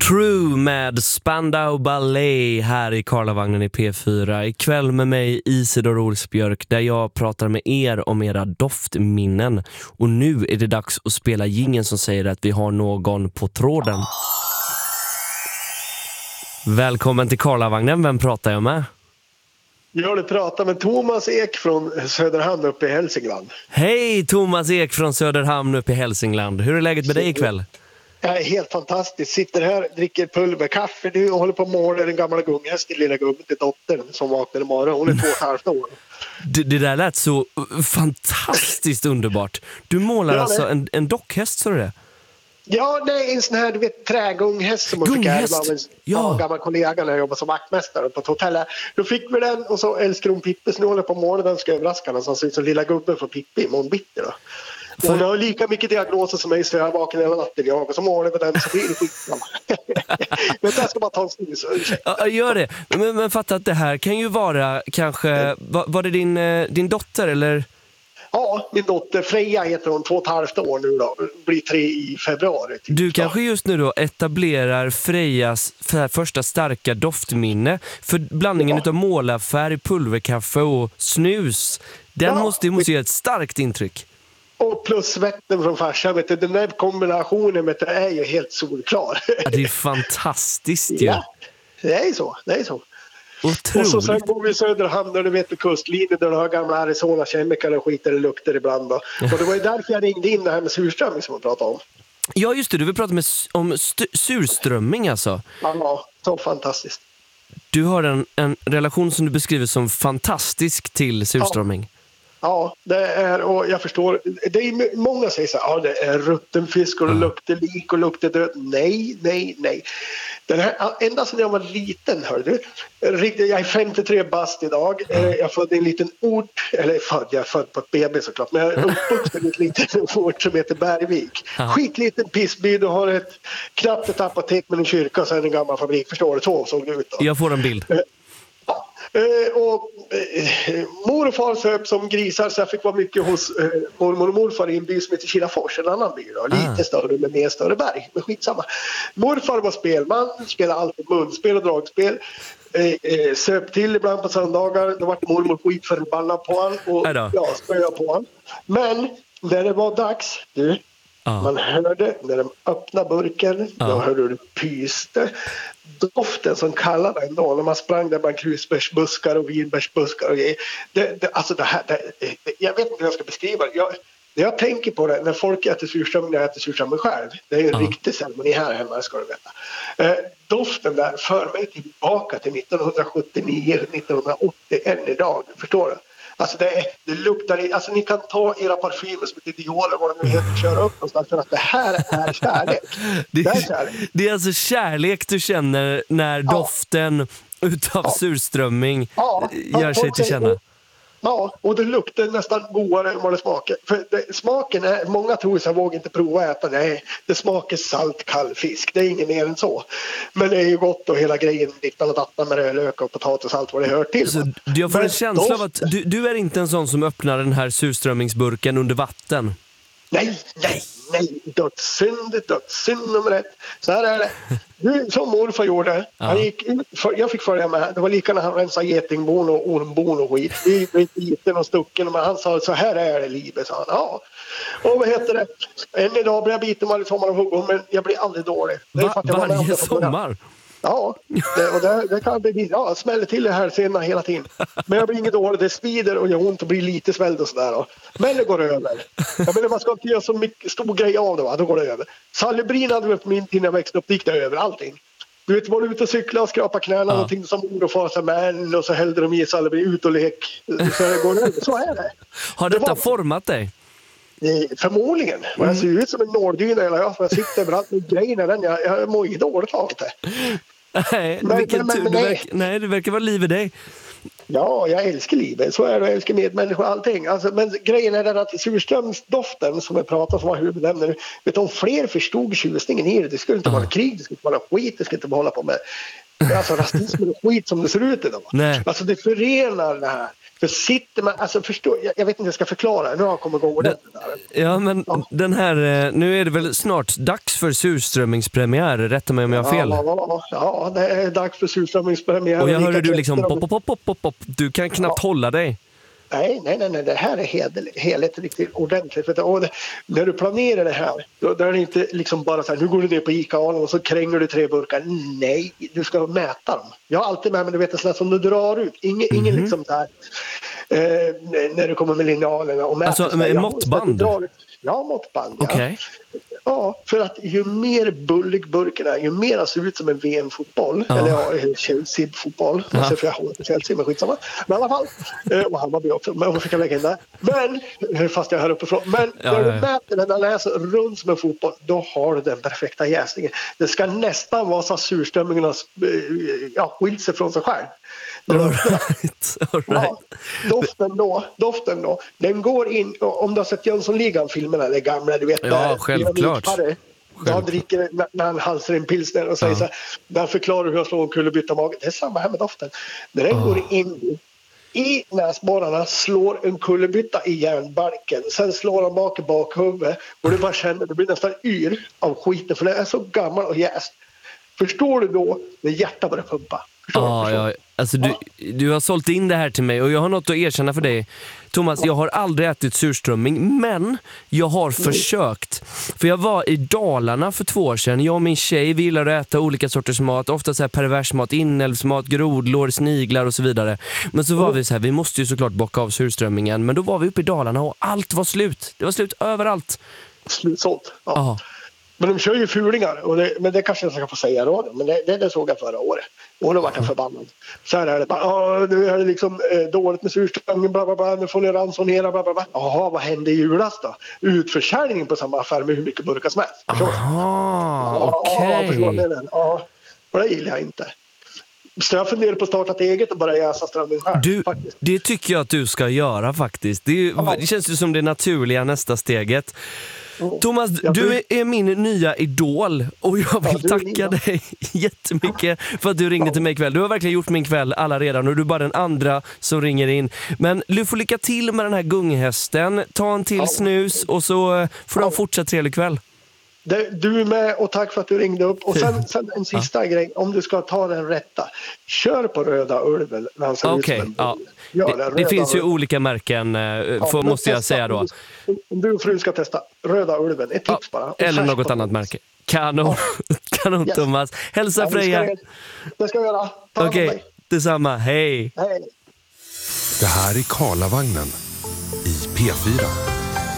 True med Spandau Ballet här i Karlavagnen i P4. Ikväll med mig Isidor Olsbjörk där jag pratar med er om era doftminnen. Och nu är det dags att spela jingeln som säger att vi har någon på tråden. Välkommen till Karlavagnen, vem pratar jag med? Jag pratar med Thomas Ek från Söderhamn uppe i Hälsingland. Hej Thomas Ek från Söderhamn uppe i Hälsingland. Hur är läget med dig ikväll? Jag är helt fantastiskt. Sitter här, dricker pulverkaffe nu och håller på att måla den gamla gunghästen, lilla gubben till dottern som vaknade imorgon. Hon är 2,5 år. Det där lät så fantastiskt underbart. Du målar alltså en dockhäst, så det? Ja, det är en sån här, du vet, trägunghäst som hon fick ärva av en gammal kollega när jag jobbade som vaktmästare på ett hotell. Då fick vi den och så älskar hon Pippi, så nu håller på månaden, den ska överraska den, så ser ut som lilla gubben för Pippi i månbitter då. Hon har lika mycket diagnoser som mig, så jag vaknar hela natten jag, och så målar vi den så blir det skitbra. Men jag ska bara ta en snus. Ja, gör det. Men fatta att det här kan ju vara kanske, var det din dotter eller? Ja, min dotter Freja heter hon, 2,5 år nu då. Blir 3 i februari. Typ. Du kanske just nu då etablerar Frejas första starka doftminne. För blandningen av målarfärg, pulverkaffe och snus, den måste ge ett starkt intryck. Och plus svetten från farsan, vet du, den där kombinationen med det är ju helt solklar. Ja, det är fantastiskt ju. Ja, det är så. Otroligt. Och så sen bor vi i Söderhamn och du vet med kustlinjen där du har gamla Arizona kemikalier och skit där det luktar ibland. Och det var ju därför jag ringde in det här med surströmming som vi pratade om. Ja just det, du vill prata om surströmming alltså. Ja, så fantastiskt. Du har en relation som du beskriver som fantastisk till surströmming. Ja, det är, och jag förstår, det är många säger så här, ja det är rutten fisk och det luktar lik och luktar död. Nej. Den här, ända sedan jag var liten, hörde du, jag är 53 bast idag, jag födde i en liten ort, eller jag är född på ett BB såklart, men jag är uppvuxen i en liten ort som heter Bergvik. Skitliten pissby, du har knappt ett apotek med en kyrka och sen en gammal fabrik, förstår du, så såg det ut då. Jag får en bild. Och mor och far söp som grisar, så jag fick vara mycket hos mormor och morfar i en by som heter Kilafors, en annan by då, lite större med mer större berg, men skitsamma. Morfar var spelman, spelade alltid munspel och dragspel, söp till ibland på söndagar, då var mormor skitförbannad på han och spöade på han. Men när det var dags, man hörde när de öppnade burken, då hörde du pyste. Doften som kallade ändå när man sprang där bland krusbärsbuskar och vinbärsbuskar och alltså det här, jag vet inte hur jag ska beskriva det. Jag tänker på det när folk äter surströmming, när jag äter surströmming själv. Det är ju en riktig ceremoni här hemma, ska du veta. Doften där för mig tillbaka till 1979, 1980 än idag, förstår du? Alltså det luktar, alltså ni kan ta era parfymer som heter Dior och vad det nu heter, köra upp någonstans för att det här är kärlek. Det är alltså kärlek du känner när doften utav surströmming gör sig till känna. Ja, och det luktar nästan godare än vad det smakar. För smaken är, många tror jag vågar inte prova att äta. Nej, det smakar salt kall fisk. Det är inget mer än så. Men det är ju gott och hela grejen, dittan och dattan med rödlök och potatis och allt vad det hör till. Så jag får en känsla av att du är inte en sån som öppnar den här surströmmingsburken under vatten. Nej. Dödssynd nummer 1. Så här är det. Du, som morfar gjorde. Han gick ut, jag fick följa med. Det var lika när han rensade getingbon och ormbon och skit. Vi blev liten och stucken. Men han sa, så här är det livet, sa han. Ja. Och vad heter det? En idag blir jag biten varje sommar och huggor, men jag blir aldrig dålig. Varje sommar? Ja, det kan bli, smäller till det här senare hela tiden. Men jag blir inget dåligt, det svider och gör ont och blir lite svälld och sådär då. Men det går över. Jag menar, man ska inte göra så mycket stor grej av det, va? Då går det över. Salibrin hade vi på min tid när jag växte upp, gick det över allting. Du vet, var ute och cykla och skrapa knäna och ting som mor och far sa, men och så hällde de i Salibrin ut och lek. Så det går över, så är det. Har detta format dig? Förmodligen. Och jag ser ut som en nåldyna eller jag sitter överallt med grejerna den. Jag mår inte dåligt av det. Nej, det verkar vara liv i dig. Ja, jag älskar livet. Så är det, jag älskar medmänniskor och allting. Alltså, men grejen är den att surströmsdoften som jag pratar som var huvudämne, vet om fler förstod tjusningen i det. Det skulle inte vara krig, det skulle inte vara skit, det skulle inte hålla på med Alltså rasism och skit som det ser ut idag. Nej. Alltså det förenar det här. För sitter man, alltså förstår, jag vet inte hur jag ska förklara, nu har jag kommit igång ordentligt där. Ja, men den här, nu är det väl snart dags för surströmmingspremiär, rätta mig om jag har fel. Ja, det är dags för surströmmingspremiär. Och jag hörde du liksom pop, du kan knappt hålla dig. Nej, det här är heligt riktigt ordentligt. Och när du planerar det här, då är det inte liksom bara så här, nu går du ner på ICA-alen och så kränger du 3 burkar. Nej, du ska mäta dem. Jag har alltid med mig, du vet, en sån här som du drar ut. Ingen liksom där, när du kommer med linjalerna och mäter. Alltså med måttband? Ja, måttband. Okej. Okay. Ja, för att ju mer bullig burken är, ju mer ser ut som en VM-fotboll. Eller Chelsea-fotboll. För jag håller på Chelsea, men skitsamma. Men i alla fall. Och Hammarby också. Men jag fick lägga in där. Men, fast jag är här uppifrån. Men när du mäter den här så runt som en fotboll, då har du den perfekta jäsningen. Det ska nästan vara så att surströmmingen skilt sig från sig själv. All right. Ja, doften då. Den går in, om du har sett Jönssonligan-filmerna, det gamla, du vet. Ja, självklart. Han dricker när han halsar en pilsner och säger så här, där förklarar hur jag slår en kullerbytta magen. Det är samma här med doften. När den går in i näsborrarna, slår en kullerbytta i järnbalken, sen slår han bak i bakhuvudet och du bara känner, det blir nästan yr av skiten för det är så gammal och jäst. Förstår du då när hjärtat börjar pumpa? Ja, alltså du har sålt in det här till mig och jag har något att erkänna för dig. Thomas, jag har aldrig ätit surströmming, men jag har försökt. För jag var i Dalarna för 2 år sedan. Jag och min tjej, vi gillar att äta olika sorters mat. Ofta så här pervers mat, inälvsmat, grodlår, sniglar och så vidare. Men så var vi så här, vi måste ju såklart bocka av surströmmingen. Men då var vi uppe i Dalarna och allt var slut. Det var slut överallt. Slutsålt, ja. Men de kör ju fulingar, men det kanske jag ska få säga då. Men det såg jag förra året. Och då var jag förbannad. Så här är det bara, nu är det liksom dåligt med surströmming, bla bla bla, nu får ni ransonera, bla bla bla. Jaha, vad hände i julas då? Utförsäljning på samma affär med hur mycket burkar som helst. Okej. Ja, och det gillar jag inte. Så jag funderar på att starta ett eget och bara jäsa strömming här. Det tycker jag att du ska göra faktiskt. Det känns ju som det naturliga nästa steget. Thomas, du är min nya idol och jag vill tacka dig jättemycket för att du ringde till mig ikväll. Du har verkligen gjort min kväll alla redan och du är bara den andra som ringer in. Men du får lycka till med den här gunghästen. Ta en till snus och så får du en fortsatt trevlig kväll. Du är med och tack för att du ringde upp. Och sen en sista grej, om du ska ta den rätta. Kör på Röda Ulven. Okej, det finns ju olika märken, måste jag säga då. Om du och frun ska testa Röda Ulven, ett tips bara. Eller något annat märke. Kanon yes. Thomas. Hälsa Freja. Det ska jag göra. Okej, detsamma. Hej. Hej. Det här är Karlavagnen i P4.